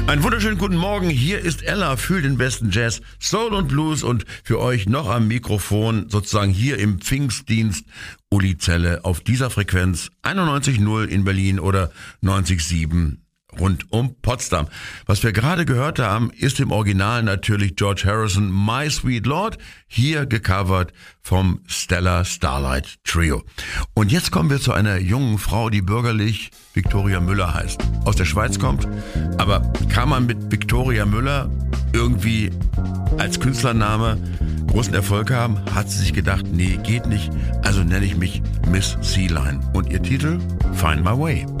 Einen wunderschönen guten Morgen, hier ist Ella für den besten Jazz, Soul und Blues und für euch noch am Mikrofon, sozusagen hier im Pfingstdienst, Uli Zelle auf dieser Frequenz 91.0 in Berlin oder 90.7 rund um Potsdam. Was wir gerade gehört haben, ist im Original natürlich George Harrison, My Sweet Lord, hier gecovert vom Stellar Starlight Trio. Und jetzt kommen wir zu einer jungen Frau, die bürgerlich Victoria Müller heißt. Aus der Schweiz kommt, aber kann man mit Victoria Müller irgendwie als Künstlername großen Erfolg haben? Hat sie sich gedacht, nee, geht nicht, also nenne ich mich Miss Sea Lion. Und ihr Titel? Find My Way.